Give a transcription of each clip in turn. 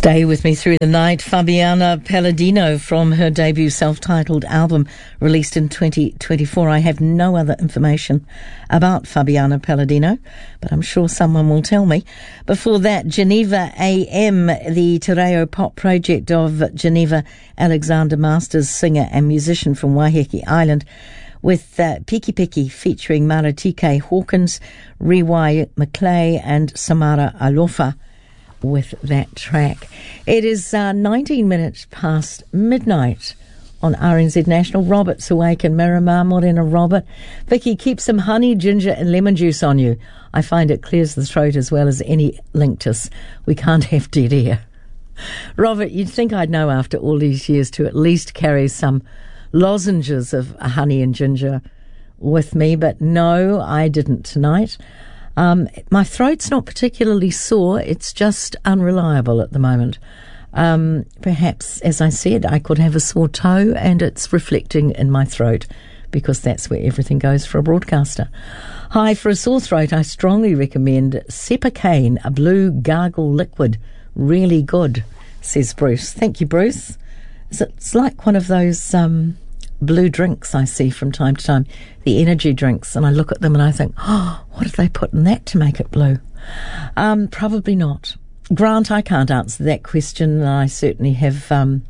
Stay with me through the night. Fabiana Palladino from her debut self-titled album released in 2024. I have no other information about Fabiana Palladino, but I'm sure someone will tell me. Before that, Geneva AM, the Te Reo pop project of Geneva Alexander Masters, singer and musician from Waiheke Island, with Piki Piki featuring Maratike Hawkins, Riwai McClay and Samara Alofa with that track. It is 19 minutes past midnight on RNZ National. Robert's awake in Miramar. Morena, Robert. Vicky, keep some honey, ginger and lemon juice on you. I find it clears the throat as well as any linctus. We can't have dead air. Robert, you'd think I'd know after all these years to at least carry some lozenges of honey and ginger with me, but no, I didn't tonight. My throat's not particularly sore, it's just unreliable at the moment. Perhaps, as I said, I could have a sore toe and it's reflecting in my throat because that's where everything goes for a broadcaster. Hi, for a sore throat, I strongly recommend Cepacane, a blue gargle liquid. Really good, says Bruce. Thank you, Bruce. It's like one of those blue drinks I see from time to time, the energy drinks, and I look at them and I think, oh, what did they put in that to make it blue? Probably not. Grant, I can't answer that question. I certainly have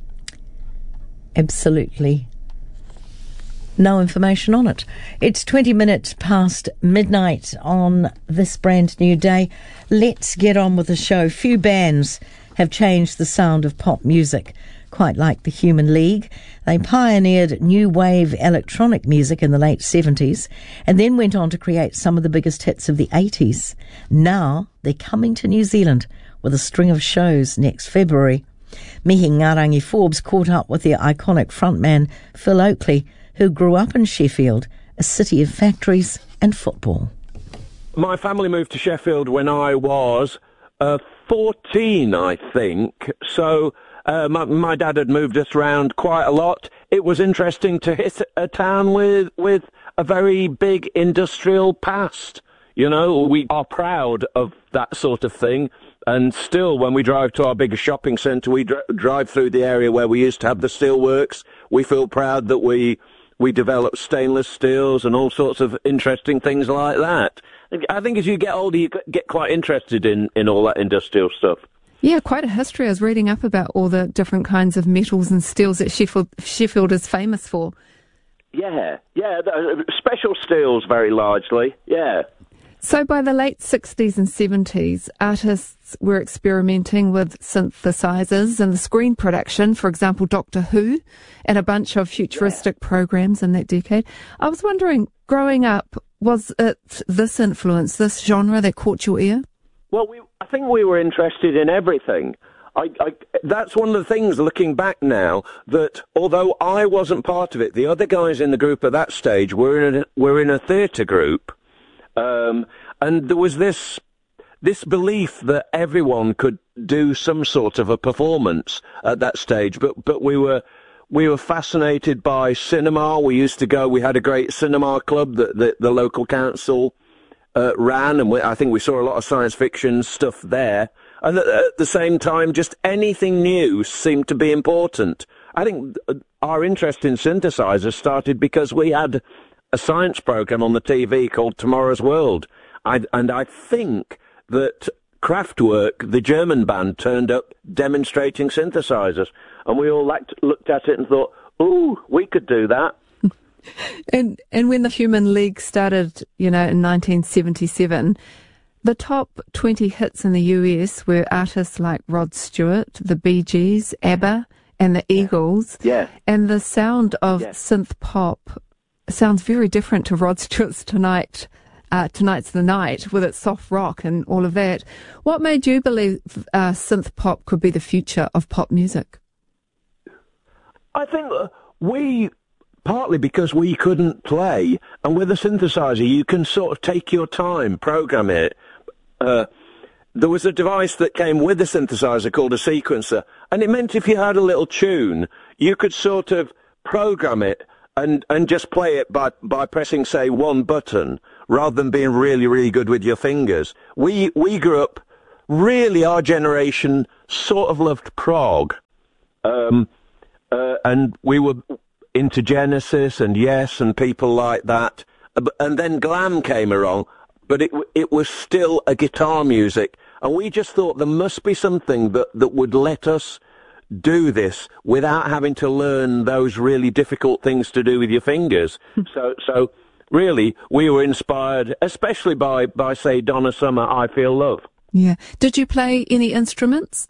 absolutely no information on it. It's 20 minutes past midnight on this brand new day. Let's get on with the show. Few bands have changed the sound of pop music quite like the Human League. They pioneered new wave electronic music in the late 70s and then went on to create some of the biggest hits of the 80s. Now they're coming to New Zealand with a string of shows next February. Mihi Ngarangi Forbes caught up with their iconic frontman Phil Oakley, who grew up in Sheffield, a city of factories and football. My family moved to Sheffield when I was 14, I think, so my dad had moved us around quite a lot. It was interesting to hit a town with a very big industrial past. You know, we are proud of that sort of thing. And still, when we drive to our bigger shopping centre, we drive through the area where we used to have the steelworks. We feel proud that we develop stainless steels and all sorts of interesting things like that. I think as you get older, you get quite interested in all that industrial stuff. Yeah, quite a history. I was reading up about all the different kinds of metals and steels that Sheffield is famous for. Yeah, special steels very largely, yeah. So by the late 60s and 70s, artists were experimenting with synthesizers and the screen production, for example, Doctor Who, and a bunch of futuristic programs in that decade. I was wondering, growing up, was it this influence, this genre that caught your ear? Well, I think we were interested in everything. That's one of the things, looking back now, that although I wasn't part of it, the other guys in the group at that stage were in a theatre group, and there was this belief that everyone could do some sort of a performance at that stage. But we were fascinated by cinema. We used to go. We had a great cinema club that the local council ran, and I think we saw a lot of science fiction stuff there. And at the same time, just anything new seemed to be important. I think our interest in synthesizers started because we had a science program on the TV called Tomorrow's World. And I think that Kraftwerk, the German band, turned up demonstrating synthesizers. And we all looked at it and thought, ooh, we could do that. And when the Human League started, in 1977, the top 20 hits in the US were artists like Rod Stewart, the Bee Gees, ABBA, and the Eagles. Yeah. And the sound of synth pop sounds very different to Rod Stewart's Tonight's the Night, with its soft rock and all of that. What made you believe synth pop could be the future of pop music? I think partly because we couldn't play, and with a synthesizer you can sort of take your time, program it. There was a device that came with the synthesizer called a sequencer, and it meant if you had a little tune, you could sort of program it and just play it by pressing, say, one button, rather than being really, really good with your fingers. We grew up really our generation sort of loved prog. And we were into Genesis and Yes and people like that. And then glam came along, but it was still a guitar music. And we just thought there must be something that would let us do this without having to learn those really difficult things to do with your fingers. So really, we were inspired, especially by say, Donna Summer, I Feel Love. Yeah. Did you play any instruments?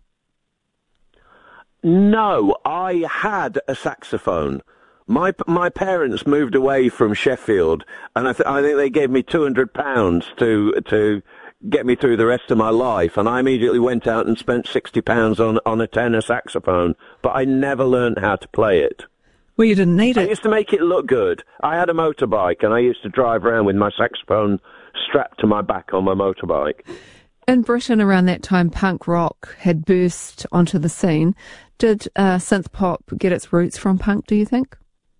No, I had a saxophone. My parents moved away from Sheffield, and I think they gave me £200 to get me through the rest of my life, and I immediately went out and spent £60 on a tenor saxophone, but I never learned how to play it. Well, you didn't need it. I used to make it look good. I had a motorbike, and I used to drive around with my saxophone strapped to my back on my motorbike. In Britain around that time, punk rock had burst onto the scene. Did synth pop get its roots from punk, do you think?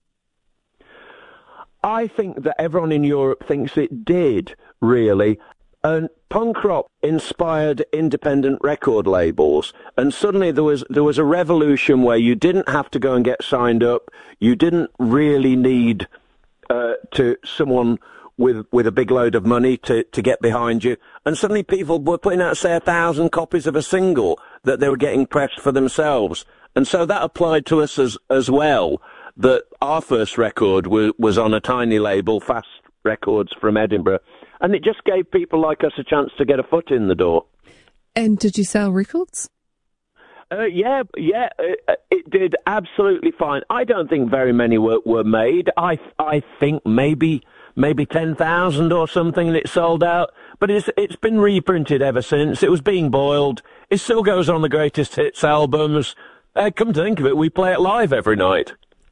I think that everyone in Europe thinks it did, really. And punk rock inspired independent record labels, and suddenly there was a revolution where you didn't have to go and get signed up. You didn't really need to someone with a big load of money to get behind you. And suddenly people were putting out, say, 1,000 copies of a single that they were getting pressed for themselves. And so that applied to us as well, that our first record was on a tiny label, Fast Records from Edinburgh. And it just gave people like us a chance to get a foot in the door. And did you sell records? Yeah, it did absolutely fine. I don't think very many were made. I think maybe 10,000 or something, and it sold out. But it's been reprinted ever since. It was being boiled. It still goes on the greatest hits albums. Come to think of it, we play it live every night.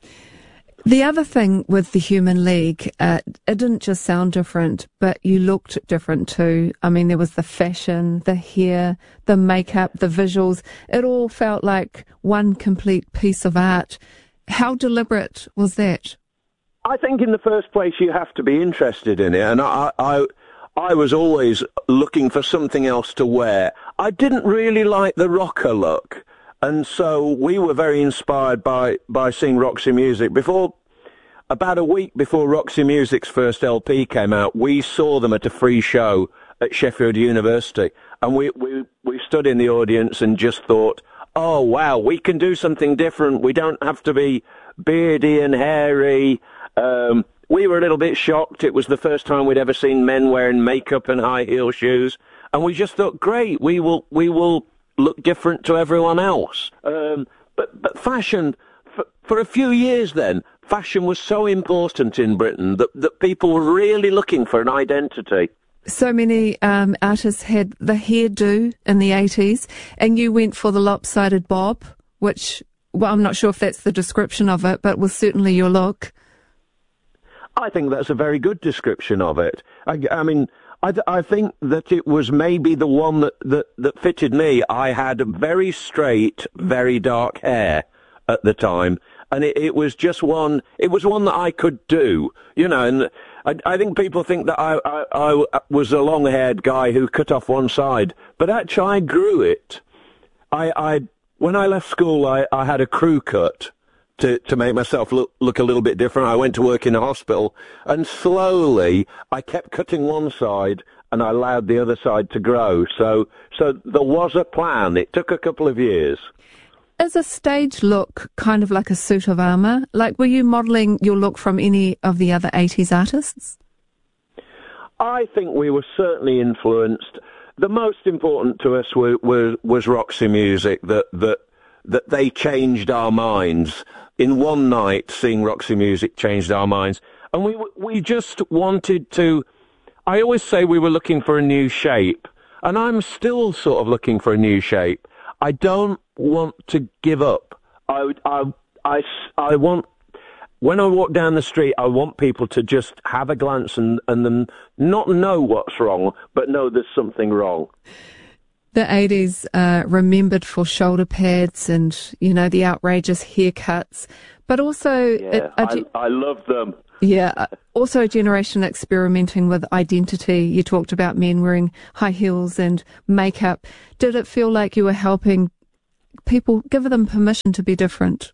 The other thing with the Human League, it didn't just sound different, but you looked different too. I mean, there was the fashion, the hair, the makeup, the visuals. It all felt like one complete piece of art. How deliberate was that? I think in the first place you have to be interested in it, and I was always looking for something else to wear. I didn't really like the rocker look. And so we were very inspired by seeing Roxy Music. About a week before Roxy Music's first LP came out, we saw them at a free show at Sheffield University. And we stood in the audience and just thought, oh, wow, we can do something different. We don't have to be beardy and hairy. We were a little bit shocked. It was the first time we'd ever seen men wearing makeup and high heel shoes. And we just thought, great, we will look different to everyone else. But fashion, for a few years then, fashion was so important in Britain that people were really looking for an identity. So many artists had the hairdo in the 80s, and you went for the lopsided bob, which, well, I'm not sure if that's the description of it, but was certainly your look. I think that's a very good description of it. I mean, I think that it was maybe the one that fitted me. I had very straight, very dark hair at the time, and it was just one. It was one that I could do, you know. And I think people think that I was a long-haired guy who cut off one side, but actually I grew it. When I left school, I had a crew cut to make myself look a little bit different. I went to work in a hospital, and slowly I kept cutting one side, and I allowed the other side to grow. So there was a plan. It took a couple of years. Is a stage look kind of like a suit of armour? Like, were you modelling your look from any of the other 80s artists? I think we were certainly influenced. The most important to us was Roxy Music, that they changed our minds. In one night, seeing Roxy Music changed our minds. And we just wanted to... I always say we were looking for a new shape. And I'm still sort of looking for a new shape. I don't want to give up. I want... When I walk down the street, I want people to just have a glance and them not know what's wrong, but know there's something wrong. The 80s remembered for shoulder pads and, you know, the outrageous haircuts, but also... Yeah, I love them. Yeah. Also a generation experimenting with identity. You talked about men wearing high heels and makeup. Did it feel like you were helping people, give them permission to be different?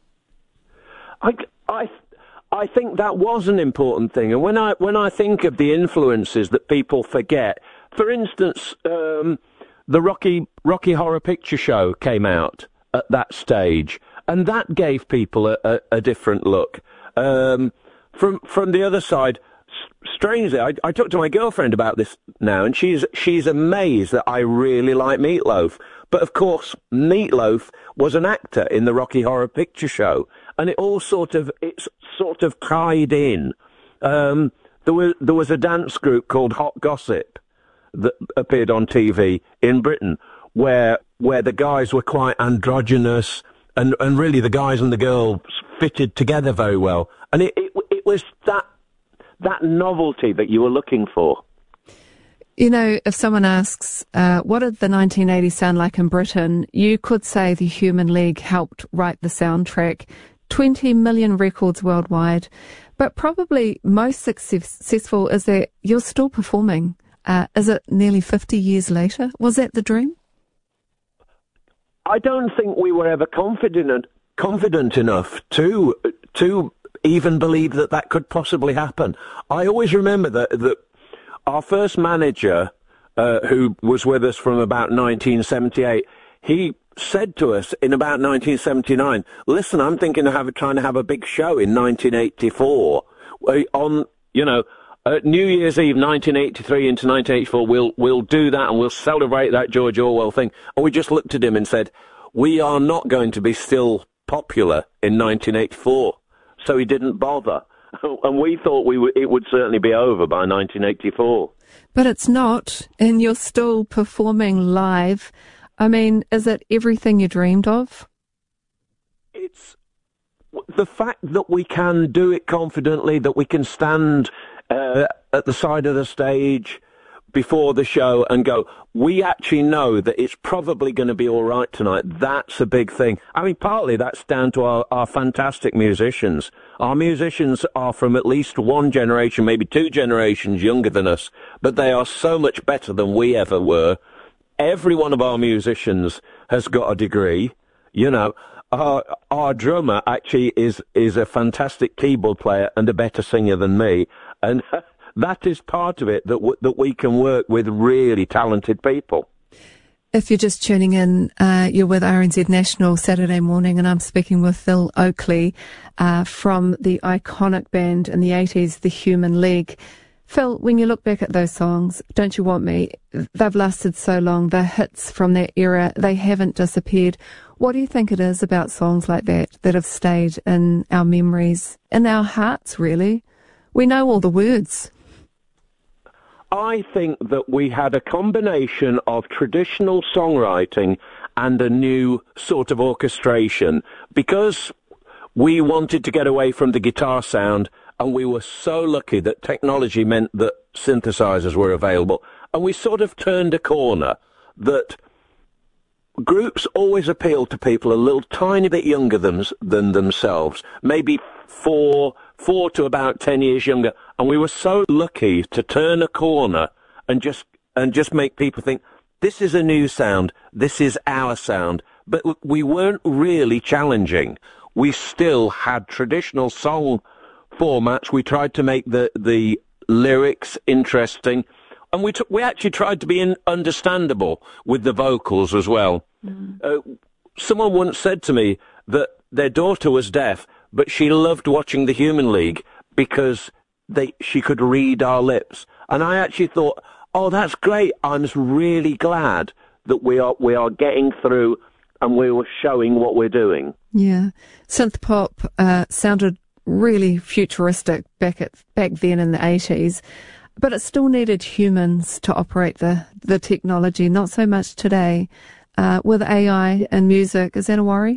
I think that was an important thing. And when I think of the influences that people forget, for instance, the Rocky Horror Picture Show came out at that stage, and that gave people a different look. From the other side, strangely, I talked to my girlfriend about this now, and she's amazed that I really like Meat Loaf. But of course, Meat Loaf was an actor in the Rocky Horror Picture Show, and it sort of tied in. There was a dance group called Hot Gossip that appeared on TV in Britain, where the guys were quite androgynous, and really the guys and the girls fitted together very well. And it was that novelty that you were looking for. You know, if someone asks, what did the 1980s sound like in Britain, you could say the Human League helped write the soundtrack, 20 million records worldwide. But probably most successful is that you're still performing. Is it nearly 50 years later? Was that the dream? I don't think we were ever confident enough to even believe that could possibly happen. I always remember that our first manager, who was with us from about 1978, he said to us in about 1979, listen, I'm thinking of trying to have a big show in 1984 on, New Year's Eve 1983 into 1984, we'll do that and we'll celebrate that George Orwell thing. And we just looked at him and said, we are not going to be still popular in 1984. So he didn't bother. And we thought it would certainly be over by 1984. But it's not, and you're still performing live. I mean, is it everything you dreamed of? It's the fact that we can do it confidently, that we can stand at the side of the stage before the show and go, we actually know that it's probably going to be all right tonight. That's a big thing. I mean, partly that's down to our fantastic musicians. Our musicians are from at least one generation, maybe two generations younger than us, but they are so much better than we ever were. Every one of our musicians has got a degree. Our drummer actually is a fantastic keyboard player and a better singer than me. And that is part of it, that we can work with really talented people. If you're just tuning in, you're with RNZ National Saturday morning, and I'm speaking with Phil Oakley from the iconic band in the 80s, The Human League. Phil, when you look back at those songs, Don't You Want Me, they've lasted so long, they're hits from that era, they haven't disappeared. What do you think it is about songs like that have stayed in our memories, in our hearts, really? We know all the words. I think that we had a combination of traditional songwriting and a new sort of orchestration, because we wanted to get away from the guitar sound, and we were so lucky that technology meant that synthesizers were available, and we sort of turned a corner that groups always appeal to people a little tiny bit younger than themselves, maybe four to about 10 years younger, and we were so lucky to turn a corner and just make people think, this is a new sound, this is our sound. But we weren't really challenging. We still had traditional song formats. We tried to make the lyrics interesting, and we actually tried to be understandable with the vocals as well. Someone once said to me that their daughter was deaf, but she loved watching the Human League because she could read our lips. And I actually thought, oh, that's great. I'm just really glad that we are getting through and we were showing what we're doing. Yeah. Synth pop sounded really futuristic back then in the 80s, but it still needed humans to operate the technology, not so much today. With AI and music, is that a worry?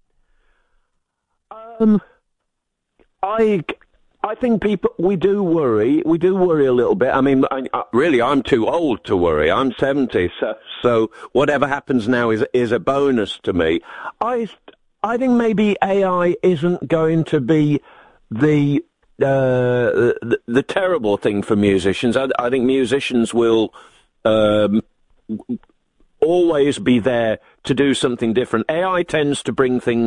I think we do worry a little bit. I mean, I'm too old to worry. I'm 70, so whatever happens now is a bonus to me. I think maybe AI isn't going to be the the terrible thing for musicians. I think musicians will always be there to do something different. AI tends to bring things